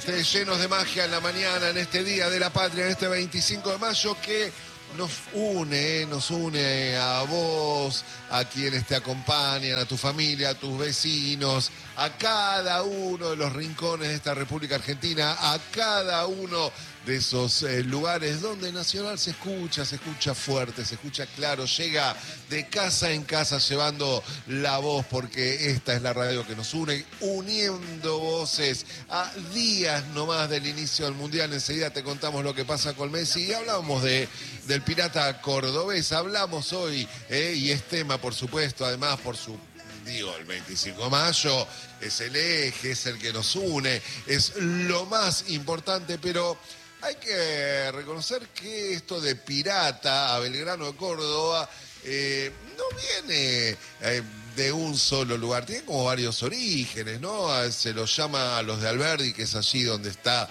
Llenos de magia en la mañana, en este Día de la Patria, en este 25 de mayo, que nos une a vos, a quienes te acompañan, a tu familia, a tus vecinos, a cada uno de los rincones de esta República Argentina, a cada uno de esos lugares donde Nacional se escucha fuerte, se escucha claro, llega de casa en casa llevando la voz, porque esta es la radio que nos une, uniendo voces a días nomás del inicio del Mundial. Enseguida te contamos lo que pasa con Messi y hablábamos del pirata cordobés, hablamos hoy, y es tema, por supuesto, además por su... el 25 de mayo es el eje, es el que nos une, es lo más importante, pero hay que reconocer que esto de pirata a Belgrano de Córdoba no viene de un solo lugar, tiene como varios orígenes, ¿no? Se los llama a los de Alberdi, que es allí donde está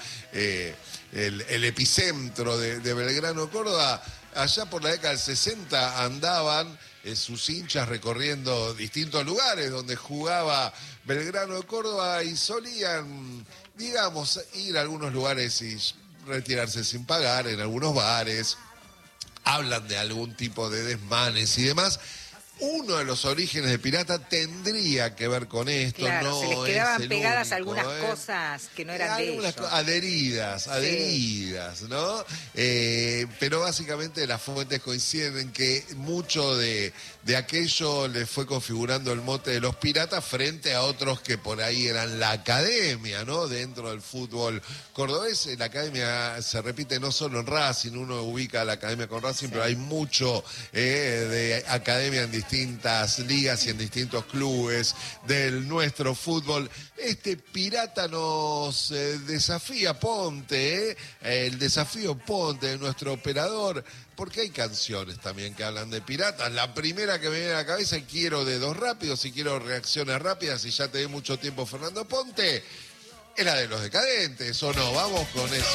el epicentro de Belgrano de Córdoba. Allá por la década del 60 andaban sus hinchas recorriendo distintos lugares donde jugaba Belgrano de Córdoba y solían, digamos, ir a algunos lugares y retirarse sin pagar en algunos bares. Hablan de algún tipo de desmanes y demás. Uno de los orígenes de pirata tendría que ver con esto. Claro, no se les quedaban pegadas único, algunas cosas que no eran de ellos. Adheridas, Sí. ¿no? Pero básicamente las fuentes coinciden en que mucho de aquello les fue configurando el mote de los piratas frente a otros que por ahí eran la academia, ¿no? Dentro del fútbol cordobés, la academia se repite no solo en Racing, uno ubica a la academia con Racing, sí, pero hay mucho de academia en distintas ligas y en distintos clubes del nuestro fútbol. Este pirata nos desafía, Ponte, el desafío Ponte de nuestro operador, porque hay canciones también que hablan de piratas. La primera que me viene a la cabeza, y quiero dedos rápidos, y quiero reacciones rápidas, y ya te dé mucho tiempo, Fernando Ponte, es la de Los Decadentes, ¿o no? Vamos con eso.